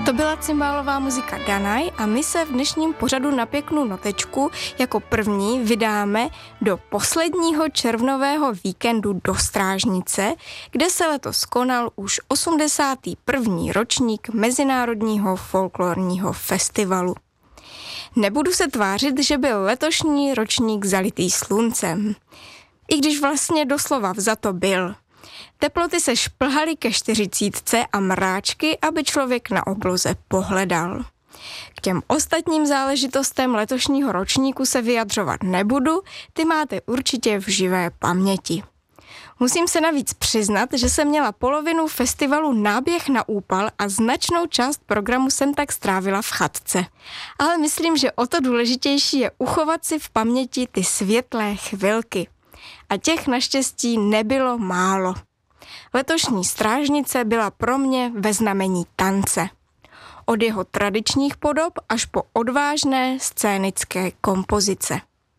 To byla cymbálová muzika Danaj a my se v dnešním pořadu na pěknou notečku jako první vydáme do posledního červnového víkendu do Strážnice, kde se letos konal už 81. ročník Mezinárodního folklorního festivalu. Nebudu se tvářit, že byl letošní ročník zalitý sluncem. I když vlastně doslova vzato byl. Teploty se šplhaly ke 40 a mráčky, aby člověk na obloze pohledal. K těm ostatním záležitostem letošního ročníku se vyjadřovat nebudu, ty máte určitě v živé paměti. Musím se navíc přiznat, že jsem měla polovinu festivalu náběh na úpal a značnou část programu jsem tak strávila v chatce. Ale myslím, že o to důležitější je uchovat si v paměti ty světlé chvilky. A těch naštěstí nebylo málo. Letošní Strážnice byla pro mě ve znamení tance. Od jeho tradičních podob až po odvážné scénické kompozice.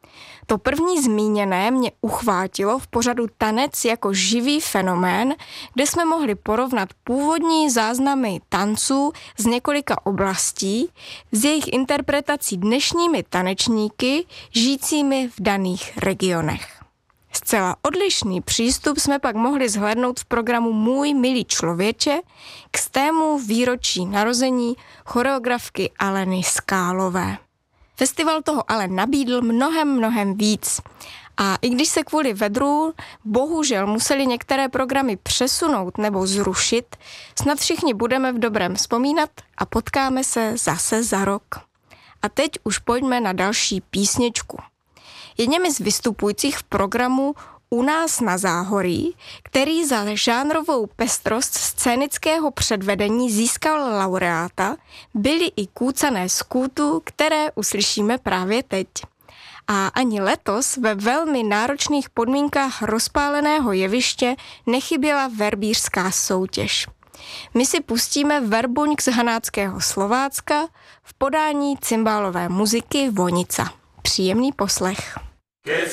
To první zmíněné mě uchvátilo v pořadu Tanec jako živý fenomén, kde jsme mohli porovnat původní záznamy tanců z několika oblastí s jejich interpretací dnešními tanečníky žijícími v daných regionech. Zcela odlišný přístup jsme pak mohli zhlédnout v programu Můj milý člověče k stému výročí narození choreografky Aleny Skálové. Festival toho ale nabídl mnohem víc. A i když se kvůli vedru bohužel museli některé programy přesunout nebo zrušit, snad všichni budeme v dobrém vzpomínat a potkáme se zase za rok. A teď už pojďme na další písničku. Jedněmi z vystupujících v programu U nás na Záhoří, který za žánrovou pestrost scénického předvedení získal laureáta, byly i Kůcané z kůtu, které uslyšíme právě teď. A ani letos ve velmi náročných podmínkách rozpáleného jeviště nechyběla verbířská soutěž. My si pustíme Verbuňk z Hanáckého Slovácka v podání cymbálové muziky Vonica. Příjemný poslech. Keď